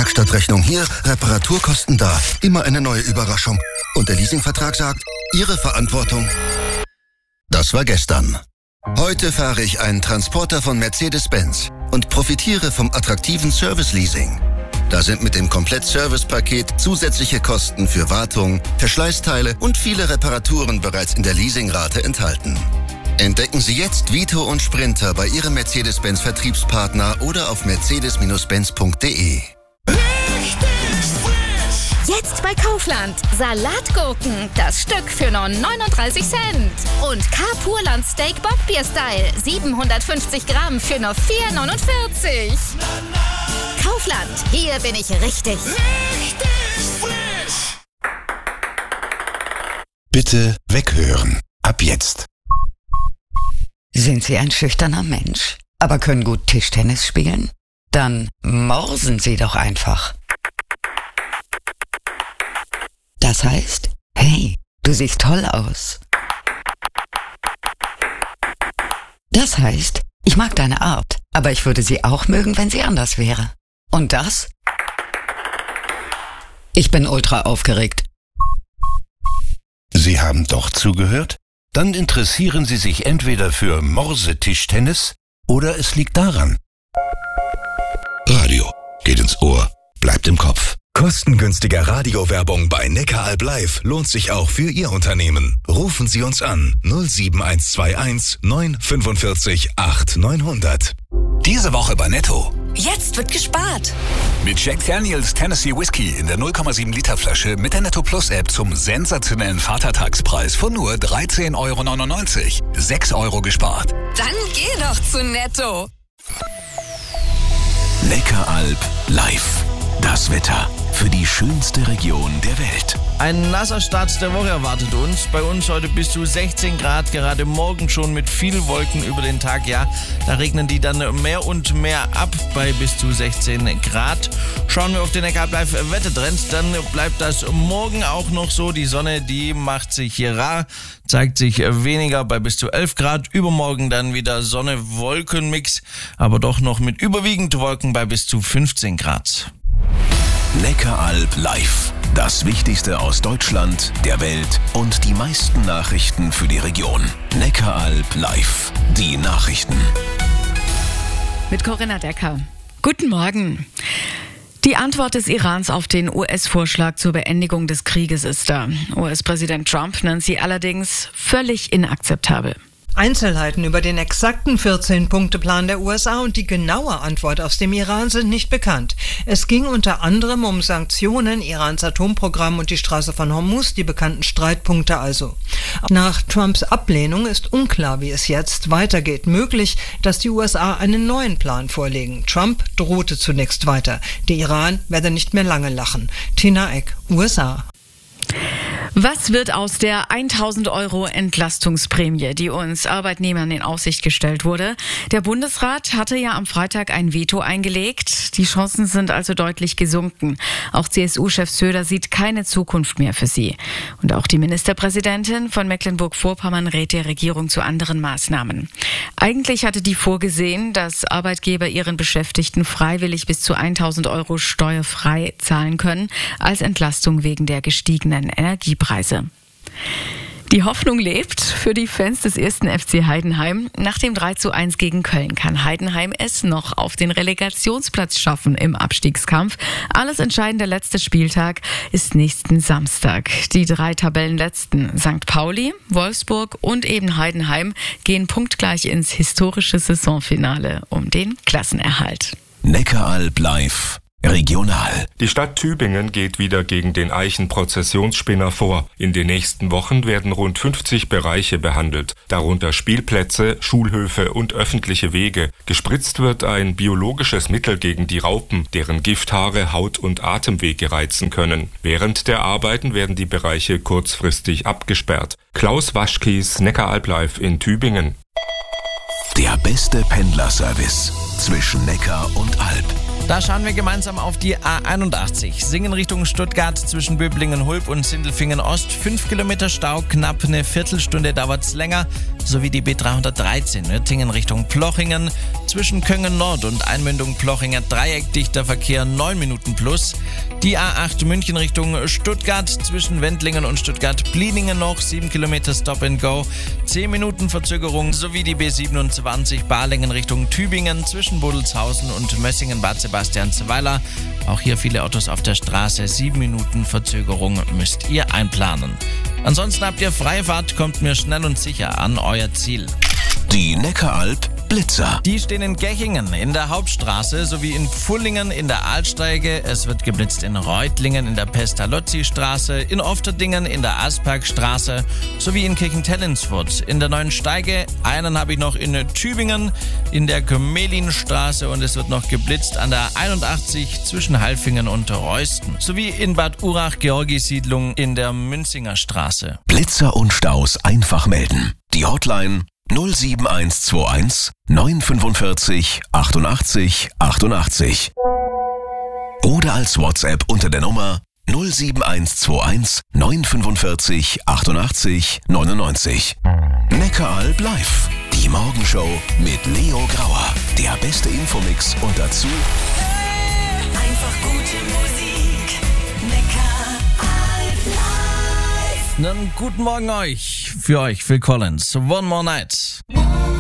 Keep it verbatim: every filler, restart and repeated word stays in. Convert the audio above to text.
Werkstattrechnung hier, Reparaturkosten da. Immer eine neue Überraschung. Und der Leasingvertrag sagt, Ihre Verantwortung. Das war gestern. Heute fahre ich einen Transporter von Mercedes-Benz und profitiere vom attraktiven Service-Leasing. Da sind mit dem Komplett-Service-Paket zusätzliche Kosten für Wartung, Verschleißteile und viele Reparaturen bereits in der Leasingrate enthalten. Entdecken Sie jetzt Vito und Sprinter bei Ihrem Mercedes-Benz-Vertriebspartner oder auf mercedes Benz punkt de. Jetzt bei Kaufland. Salatgurken, das Stück für nur neununddreißig Cent. Und K-Purland Steak Bockbier-Style, siebenhundertfünfzig Gramm für nur vier neunundvierzig. Kaufland, hier bin ich richtig. Richtig frisch. Bitte weghören. Ab jetzt. Sind Sie ein schüchterner Mensch, aber können gut Tischtennis spielen? Dann morsen Sie doch einfach. Das heißt, hey, du siehst toll aus. Das heißt, ich mag deine Art, aber ich würde sie auch mögen, wenn sie anders wäre. Und das? Ich bin ultra aufgeregt. Sie haben doch zugehört? Dann interessieren Sie sich entweder für Morse-Tischtennis oder es liegt daran. Radio geht ins Ohr, bleibt im Kopf. Kostengünstige Radiowerbung bei Neckaralb Live lohnt sich auch für Ihr Unternehmen. Rufen Sie uns an null sieben eins zwei eins neun fünfundvierzig acht neunhundert. Diese Woche bei Netto. Jetzt wird gespart. Mit Jack Daniels Tennessee Whiskey in der null Komma sieben Liter Flasche mit der Netto Plus App zum sensationellen Vatertagspreis von nur dreizehn Euro neunundneunzig. sechs Euro gespart. Dann geh doch zu Netto. Neckaralb Live. Das Wetter für die schönste Region der Welt. Ein nasser Start der Woche erwartet uns. Bei uns heute bis zu sechzehn Grad, gerade morgen schon mit viel Wolken über den Tag. Ja, da regnen die dann mehr und mehr ab bei bis zu sechzehn Grad. Schauen wir auf den Neckaralb Live Wettertrend, dann bleibt das morgen auch noch so. Die Sonne, die macht sich hier rar, zeigt sich weniger bei bis zu elf Grad. Übermorgen dann wieder Sonne-Wolken-Mix, aber doch noch mit überwiegend Wolken bei bis zu fünfzehn Grad. Neckaralb Live. Das Wichtigste aus Deutschland, der Welt und die meisten Nachrichten für die Region. Neckaralb Live. Die Nachrichten. Mit Corinna Decker. Guten Morgen. Die Antwort des Irans auf den U S-Vorschlag zur Beendigung des Krieges ist da. U S-Präsident Trump nennt sie allerdings völlig inakzeptabel. Einzelheiten über den exakten vierzehn-Punkte-Plan der U S A und die genaue Antwort aus dem Iran sind nicht bekannt. Es ging unter anderem um Sanktionen, Irans Atomprogramm und die Straße von Hormuz, die bekannten Streitpunkte also. Nach Trumps Ablehnung ist unklar, wie es jetzt weitergeht. Möglich, dass die U S A einen neuen Plan vorlegen. Trump drohte zunächst weiter. Der Iran werde nicht mehr lange lachen. Tina Eck, U S A. Was wird aus der tausend Euro Entlastungsprämie, die uns Arbeitnehmern in Aussicht gestellt wurde? Der Bundesrat hatte ja am Freitag ein Veto eingelegt. Die Chancen sind also deutlich gesunken. Auch C S U-Chef Söder sieht keine Zukunft mehr für sie. Und auch die Ministerpräsidentin von Mecklenburg-Vorpommern rät der Regierung zu anderen Maßnahmen. Eigentlich hatte die vorgesehen, dass Arbeitgeber ihren Beschäftigten freiwillig bis zu tausend Euro steuerfrei zahlen können, als Entlastung wegen der gestiegenen Energiepreise. Die Hoffnung lebt für die Fans des ersten F C Heidenheim. Nach dem drei zu eins gegen Köln kann Heidenheim es noch auf den Relegationsplatz schaffen im Abstiegskampf. Alles entscheidende letzte Spieltag ist nächsten Samstag. Die drei Tabellenletzten Sankt Pauli, Wolfsburg und eben Heidenheim gehen punktgleich ins historische Saisonfinale um den Klassenerhalt. Neckaralb Live. Regional. Die Stadt Tübingen geht wieder gegen den Eichenprozessionsspinner vor. In den nächsten Wochen werden rund fünfzig Bereiche behandelt, darunter Spielplätze, Schulhöfe und öffentliche Wege. Gespritzt wird ein biologisches Mittel gegen die Raupen, deren Gifthaare Haut- und Atemwege reizen können. Während der Arbeiten werden die Bereiche kurzfristig abgesperrt. Klaus Waschkies, Neckaralb Live in Tübingen. Der beste Pendlerservice zwischen Neckar und Alb. Da schauen wir gemeinsam auf die A einundachtzig. Singen Richtung Stuttgart zwischen Böblingen-Hulb und Sindelfingen-Ost. Fünf Kilometer Stau, knapp eine Viertelstunde dauert's länger. Sowie die B dreihundertdreizehn Nürtingen Richtung Plochingen. Zwischen Köngen-Nord und Einmündung Plochinger Dreieck dichter Verkehr, neun Minuten plus. Die A acht München Richtung Stuttgart zwischen Wendlingen und Stuttgart-Blieningen noch. sieben Kilometer Stop and Go, zehn Minuten Verzögerung. Sowie die B siebenundzwanzig Balingen Richtung Tübingen zwischen Bodelshausen und Mössingen-Bad Sebastiansweiler. Auch hier viele Autos auf der Straße. Sieben Minuten Verzögerung müsst ihr einplanen. Ansonsten habt ihr freie Fahrt, kommt mir schnell und sicher an euer Ziel. Die Neckaralp Blitzer. Die stehen in Gechingen in der Hauptstraße sowie in Pfullingen in der Altsteige. Es wird geblitzt in Reutlingen in der Pestalozzi-Straße, in Ofterdingen in der Aspergstraße sowie in Kirchentellensfurt in der Neuen Steige. Einen habe ich noch in Tübingen in der Kömelinstraße und es wird noch geblitzt an der einundachtzig zwischen Halfingen und Reusten sowie in Bad Urach-Georgi-Siedlung in der Münzinger Straße. Blitzer und Staus einfach melden. Die Hotline null sieben eins zwei eins neun fünfundvierzig achtundachtzig achtundachtzig oder als WhatsApp unter der Nummer null sieben eins zwei eins neun fünfundvierzig achtundachtzig neunundneunzig. Neckaralp live, die Morgenshow mit Leo Grauer. Der beste Infomix und dazu Einfach gute Musik. Neckaralp live. Dann guten Morgen euch, für euch, Phil Collins. One More Night.